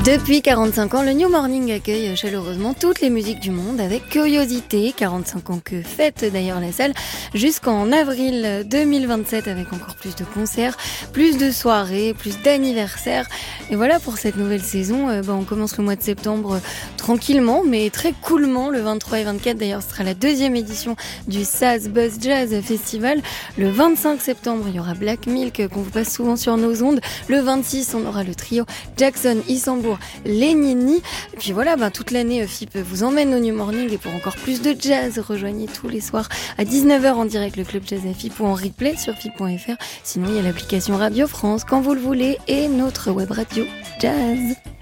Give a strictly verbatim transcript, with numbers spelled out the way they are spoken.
Depuis quarante-cinq ans, le New Morning accueille chaleureusement toutes les musiques du monde avec curiosité. quarante-cinq ans que fête d'ailleurs la salle jusqu'en avril deux mille vingt-sept avec encore plus de concerts, plus de soirées, plus d'anniversaires. Et voilà pour cette nouvelle saison, euh, bah, on commence le mois de septembre euh, tranquillement mais très coolement. Le vingt-trois et vingt-quatre d'ailleurs ce sera la deuxième édition du Saz Buzz Jazz Festival. Le vingt-cinq septembre il y aura Black Milk qu'on vous passe souvent sur nos ondes. Le vingt-six on aura le trio Jackson Isambour les Nini. Et puis voilà, ben, toute l'année, F I P vous emmène au New Morning et pour encore plus de jazz, rejoignez tous les soirs à dix-neuf heures en direct le Club Jazz à F I P ou en replay sur F I P point F R. Sinon, il y a l'application Radio France quand vous le voulez et notre web radio Jazz.